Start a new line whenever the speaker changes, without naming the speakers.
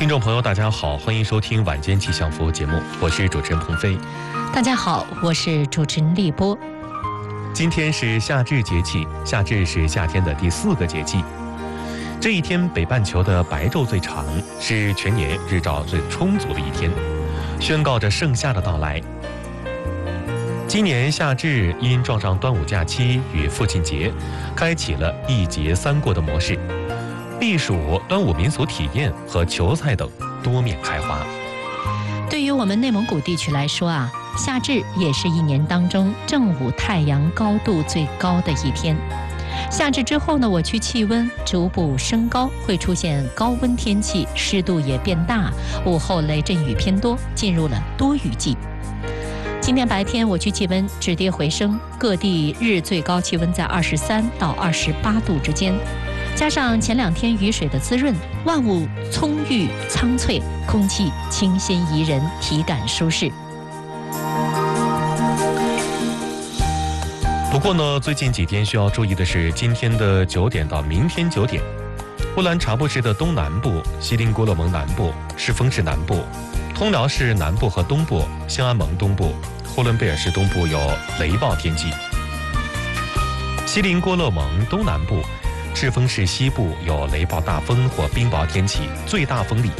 听众朋友，大家好，欢迎收听晚间气象服务节目，我是主持人鹏飞。
大家好，我是主持人立波。
今天是夏至节气，夏至是夏天的第4个节气。这一天，北半球的白昼最长，是全年日照最充足的一天，宣告着盛夏的到来。今年夏至因撞上端午假期与父亲节，开启了一节3过的模式，避暑、端午民俗体验和球赛等多面开花。
对于我们内蒙古地区来说啊，夏至也是一年当中正午太阳高度最高的一天。夏至之后呢，我区气温逐步升高，会出现高温天气，湿度也变大，午后雷阵雨偏多，进入了多雨季。今天白天我区气温止跌回升，各地日最高气温在23到28度之间。加上前2天雨水的滋润，万物葱郁苍翠，空气清新宜人，体感舒适。
不过呢，最近几天需要注意的是，今天的9点到明天9点，乌兰察布市的东南部、锡林郭勒盟南部、士峰市南部、通辽市南部和东部、兴安盟东部、呼伦贝尔市东部有雷暴天气。锡林郭勒盟东南部、赤峰市西部有雷暴大风或冰雹天气，最大风力